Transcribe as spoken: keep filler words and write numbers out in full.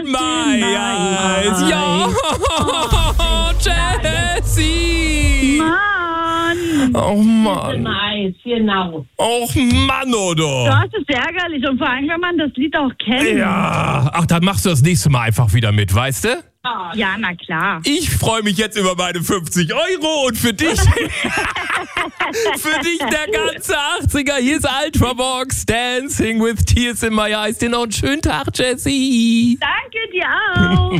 My Eyes. Ja, Jessie. Mann. Oh Mann. Mais, genau. Och Mann, oder? Das ist ärgerlich. Und vor allem, wenn man das Lied auch kennt. Ja, ach, dann machst du das nächste Mal einfach wieder mit, weißt du? Ja, na klar. Ich freue mich jetzt über meine fünfzig Euro und für dich, für dich der ganze achtziger. Hier ist Ultravox, Dancing with Tears in My Eyes. Dir noch einen schönen Tag, Jessie. Danke dir auch.